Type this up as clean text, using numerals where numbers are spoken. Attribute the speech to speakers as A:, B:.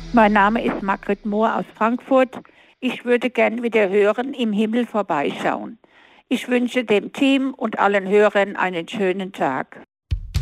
A: Mein Name ist Margret Mohr aus Frankfurt. Ich würde gern wieder hören, im Himmel vorbeischauen. Ich wünsche dem Team und allen Hörern einen schönen Tag.